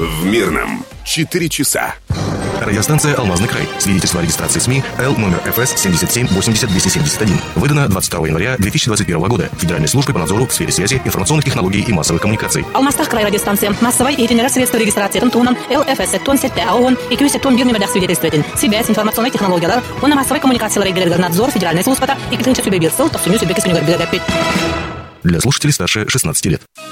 В Мирном 4 часа. Радиостанция «Алмазный край». Свидетельство о регистрации СМИ Л номер ФС 77 80 271. Выдано 22 января 2021 года Федеральной службой по надзору в сфере связи, информационных технологий и массовых коммуникаций. Алмастах край радиостанция. Массовой и средства регистрации тонтуном ЛФС тон сетте АОН и кюсе тон бирный медах свидетельствователь. Связь, информационные технологии, он на массовой коммуникации регулярный надзор Федеральной службы и клинча субъект ссыл, то все нюс и беки. Для слушателей старше 16 лет.